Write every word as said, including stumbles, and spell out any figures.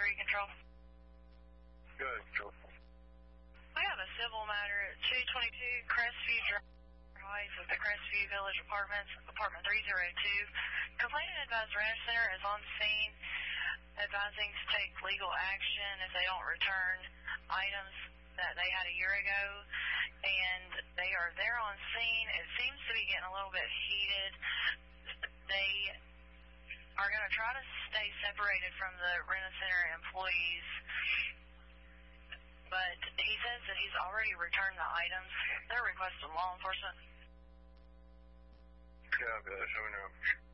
three control. Good, control. We have a civil matter at two twenty-two Crestview Drive Heights with the Crestview Village Apartments, apartment three oh two. Complainant advised Rent Center is on scene, advising to take legal action if they don't return items that they had a year ago, and they are there on scene. It seems to be getting a little bit heated. They are going to try to stay separated from the Rent Center employees, but he says that he's already returned the items. They're requesting law enforcement. Copy that. Show me now.